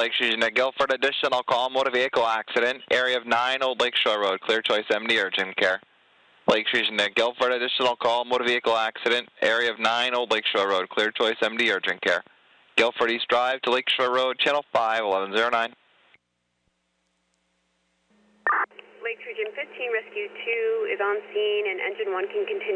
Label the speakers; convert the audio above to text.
Speaker 1: Lake Fusion at Guilford, additional call, motor vehicle accident, area of 9 Old Lake Shore Road, Clear Choice MD urgent care. Lake Fusion at Guilford, additional call, motor vehicle accident, area of 9 Old Lake Shore Road, Clear Choice MD urgent care. Guilford East Drive to Lake Shore Road, channel 5, 1109.
Speaker 2: Lake Fusion 15, rescue 2 is on scene and engine 1 can continue.